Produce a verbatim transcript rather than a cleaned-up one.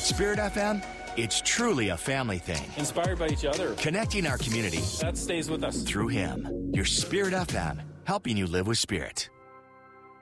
Spirit F M, it's truly a family thing. Inspired by each other. Connecting our community. That stays with us. Through him. Your Spirit F M, helping you live with spirit.